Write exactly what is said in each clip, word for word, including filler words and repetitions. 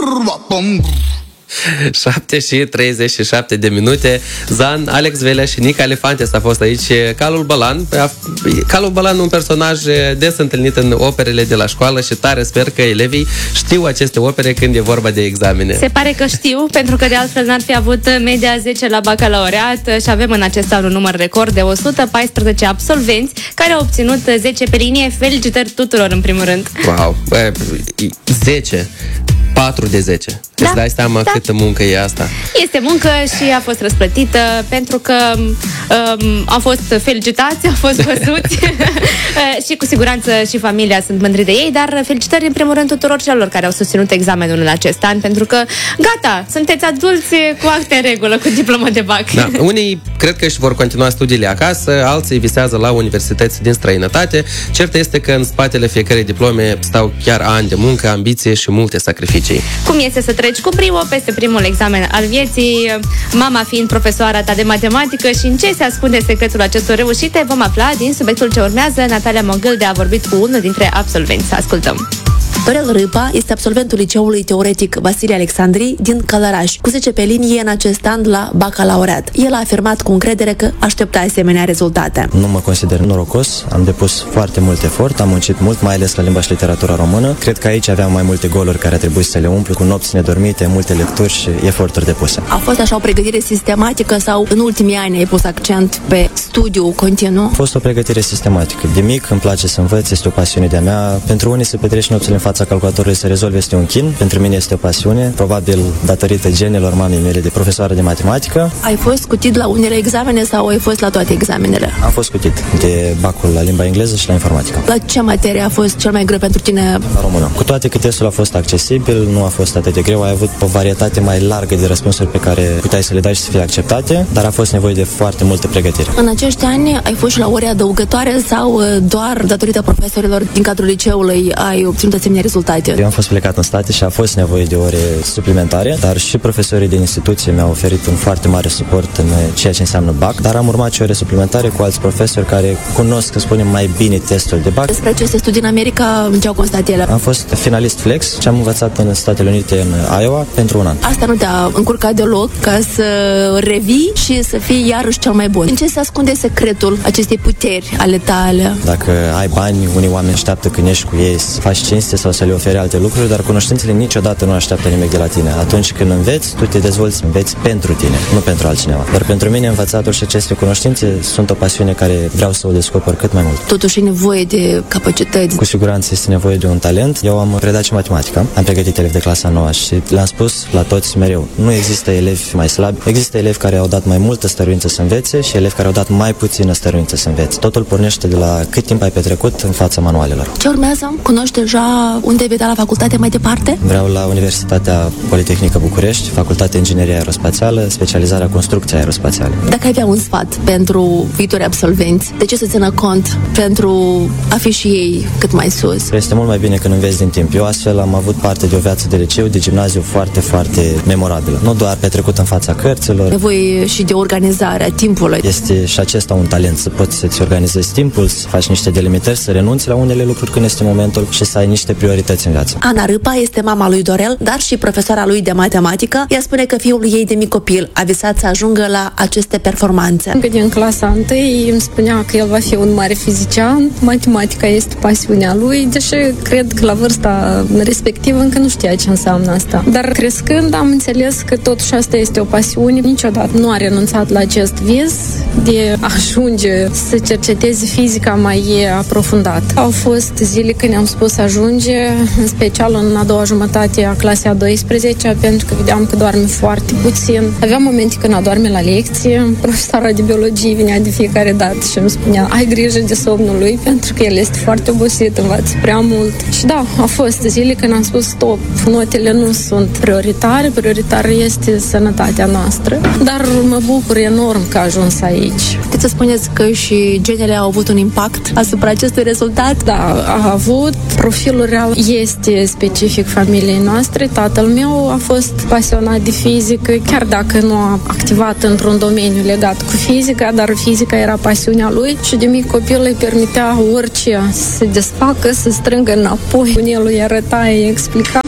șapte și treizeci și șapte de minute. Zan, Alex Velea și Nica Elefantes a fost aici. Calul Bălan. Calul Bălan, un personaj des întâlnit în operele de la școală și tare sper că elevii știu aceste opere când e vorba de examene. Se pare că știu, pentru că de altfel n-ar fi avut media zece la bacalaureat și avem în acest an un număr record de o sută paisprezece absolvenți care au obținut zece pe linie. Felicitări tuturor în primul rând. Wow, zece, patru de zece. Da, îți dai seama da. câtă muncă e asta? Este muncă și a fost răsplătită pentru că um, au fost felicitați, au fost văzuți și cu siguranță și familia sunt mândri de ei, dar felicitări în primul rând tuturor celor care au susținut examenul în acest an, pentru că gata, sunteți adulți cu acte în regulă, cu diplomă de bac. Da. Unii cred că își vor continua studiile acasă, alții visează la universități din străinătate. Cert este că în spatele fiecărei diplome stau chiar ani de muncă, ambiție și multe sacrificii. Cum este să treci cu primul peste primul examen al vieții, mama fiind profesoara ta de matematică, și în ce se ascunde secretul acestor reușite, vom afla din subiectul ce urmează. Natalia Mogâlde a vorbit cu unul dintre absolvenți. Să ascultăm. Dorel Râpa este absolventul liceului teoretic Vasile Alexandri din Călăraș, cu zece pe linie în acest an la bacalaureat. El a afirmat cu încredere că aștepta asemenea rezultate. Nu mă consider norocos, am depus foarte mult efort, am muncit mult, mai ales la limba și literatura română. Cred că aici aveam mai multe goluri care trebuie să le umplu, cu nopți nedormite, multe lecturi și eforturi depuse. A fost așa o pregătire sistematică sau în ultimii ani ai pus accent pe studiu continuu? A fost o pregătire sistematică. De mic îmi place să învăț, este o pasiune de-a mea. Pentru unii se petrece nopțile în fața calculatorului să rezolve este un chin. Pentru mine este o pasiune, probabil datorită genelor mamei mele de profesoară de matematică. Ai fost scutit la unele examene sau ai fost la toate examenele? Am fost scutit de bacul la limba engleză și la informatică. La ce materie a fost cel mai greu pentru tine? La română. Cu toate că testul a fost accesibil, nu a fost atât de greu, ai avut o varietate mai largă de răspunsuri pe care puteai să le dai și să fie acceptate, dar a fost nevoie de foarte multă pregătire. În acești ani ai fost și la ore adăugătoare sau doar datorită profesorilor din cadrul liceului ai obținut asemenea rezultate? Eu am fost plecat în state și a fost nevoie de ore suplimentare, dar și profesorii din instituție mi-au oferit un foarte mare suport în ceea ce înseamnă bac, dar am urmat și ore suplimentare cu alți profesori care cunosc, să spunem, mai bine testul de bac. Despre aceste studii în America, în ce au constat ele? Am fost finalist flex și am învățat în Statele Unite, în Iowa, pentru un an. Asta nu te-a încurcat deloc ca să revii și să fii iarăși cel mai bun? În ce se ascunde secretul acestei puteri ale tale? Dacă ai bani, unii oameni așteaptă când ești cu ei să faci cinste sau să le oferi alte lucruri, dar cunoștințele niciodată nu așteaptă nimic de la tine. Atunci când înveți, tu te dezvolți, înveți pentru tine, nu pentru altcineva. Dar pentru mine învățatul și aceste cunoștințe sunt o pasiune care vreau să o descoper cât mai mult. Totuși e nevoie de capacități. Cu siguranță este nevoie de un talent. Eu am predat și matematică, am pregătit elevi de clasa nouă și le-am spus la toți mereu, nu există elevi mai slabi, există elevi care au dat mai multă stăruință să învețe și elevi care au dat mai puțină stăruință să învețe. Totul pornește de la cât timp ai petrecut în fața manualelor. Ce urmează? Cunoști deja unde vei da la facultate mai departe? Vreau la Universitatea Politehnică București, Facultatea Inginerie Aerospațială, specializarea construcție aerospațiale. Dacă ai avea un sfat pentru viitori absolvenți, de ce să țină cont pentru a fi și ei cât mai sus? Este mult mai bine când înveți din timp. Eu astfel am avut parte de o viață de liceu, de gimnaziu foarte, foarte memorabilă. Nu doar petrecut în fața cărților. Nevoie și de organizarea timpului. Este și acesta un talent, să poți să-ți organizezi timpul, să faci niște delimitări, să renunți la unele lucruri când este momentul și să ai niște priorități în viață. Ana Râpa este mama lui Dorel, dar și profesoara lui de matematică. Ea spune că fiul ei de mic copil a visat să ajungă la aceste performanțe. Încă din clasa întâi îmi spunea că el va fi un mare fizician, matematica este pasiunea lui, deși cred că la vârsta respectivă încă nu știa ce înseamnă asta. Dar crescând am înțeles că totuși asta este o pasiune. Niciodată nu a renunțat la acest vis de a ajunge să cerceteze fizica mai aprofundat. Au fost zile când am spus să ajunge, în special în a doua jumătate a clasei a douăsprezecea, pentru că vedeam că doarme foarte puțin. Aveam momente când adorme la lecție. Profesoara de biologie venea de fiecare dată și îmi spunea, ai grijă de somnul lui, pentru că el este foarte obosit, învață prea mult. Și da, a fost zile când am spus stop, notele nu sunt prioritare, prioritară este sănătatea noastră. Dar mă bucur enorm că a ajuns aici. Puteți să spuneți că și genele au avut un impact asupra acestui rezultat? Da, a avut. Profilul real este specific familiei noastre. Tatăl meu a fost pasionat de fizică, chiar dacă nu a activat într-un domeniu legat cu fizica, dar fizica era pasiunea lui și de mic copil îi permitea orice să se desfacă, să strângă înapoi. Bunelul îi arăta, îi explica.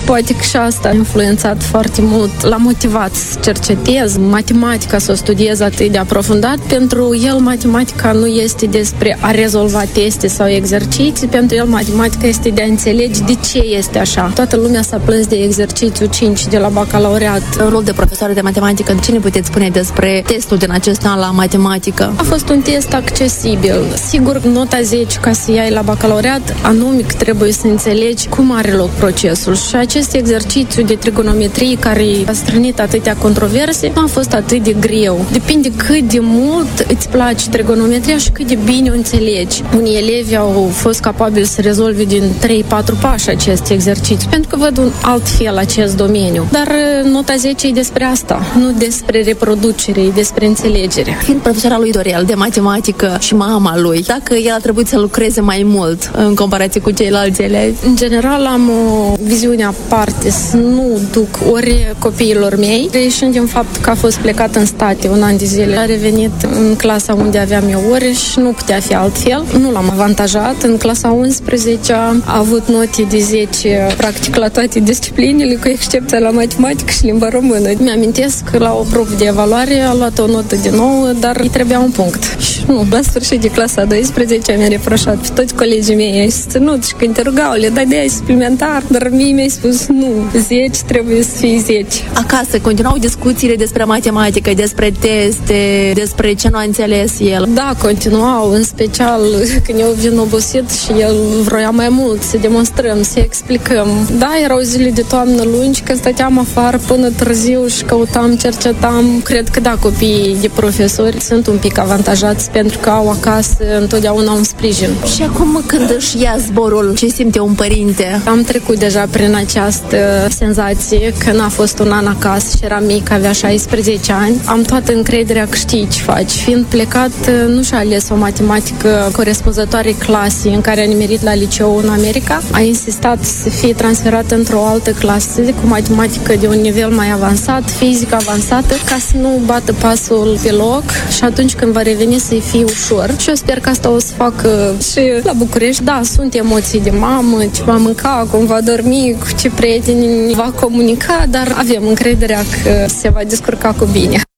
Poate că și asta a influențat foarte mult, l-a motivat să cercetez matematica, să o studiez atât de aprofundat. Pentru el matematica nu este despre a rezolva teste sau exerciții, pentru el matematica este de a înțelege de ce este așa. Toată lumea s-a plâns de exercițiu cinci de la bacalaureat. În rol de profesoară de matematică, ce ne puteți spune despre testul din acest an la matematică? A fost un test accesibil. Sigur, nota zece ca să iei la bacalaureat, anumic trebuie să înțelegi cum are loc procesul. Și acest exercițiu de trigonometrie care a strânit atâtea controverse nu a fost atât de greu. Depinde cât de mult îți place trigonometria și cât de bine o înțelegi. Unii elevi au fost capabili să rezolve din trei patru pași acest exercițiu, pentru că văd un alt fel acest domeniu. Dar nota zece e despre asta, nu despre reproducere, e despre înțelegere. Fiind profesora lui Dorel de matematică și mama lui, dacă el a trebuit să lucreze mai mult în comparație cu ceilalți elevi? În general am o viziune aparte, să nu duc ore copiilor mei, reieșind din fapt că a fost plecat în state un an de zile. A revenit în clasa unde aveam eu ore și nu putea fi altfel. Nu l-am avantajat. În clasa unsprezecea a avut note de zece practic la toate disciplinele, cu excepția la matematică și limba română. Mi-amintesc că la o probă de evaluare a luat o notă de nouă, dar îi trebuia un punct. Și nu, la sfârșit de clasa a douăsprezecea mi-a reproșat pe toți colegii mei, ai susținut și când te rugau, le dădeai suplimentar, dar mie mi-ai spus nu, zece trebuie să fie zece. Acasă continuau discuțiile despre matematică, despre teste, despre ce nu a înțeles el. Da, continuau, în special când eu vin obosit și el vroia mai mult să demonstrăm, să explicăm. Da, erau zile de toamnă lungi, că stăteam afară până târziu și căutam, cercetam. Cred că da, copiii de profesori sunt un pic avantajați pentru că au acasă întotdeauna un sprijin. Și acum când își ia zborul, ce simte un părinte? Am trecut deja prin această senzație că n-a fost un an acasă și eram mic, avea șaisprezece ani. Am toată încrederea că știi ce faci. Fiind plecat, nu și-a ales o matematică corespunzătoare clasei în care a nimerit la liceu în America. A insistat să fie transferat într-o altă clasă cu matematică de un nivel mai avansat, fizică avansată, ca să nu bată pasul pe loc și atunci când va reveni să-i fie ușor. Și eu sper că asta o să facă și la București. Da, sunt emoții de mamă, ce va mânca, cum va dormi, cu ce prieteni va comunica, dar avem încrederea că se va descurca cu bine.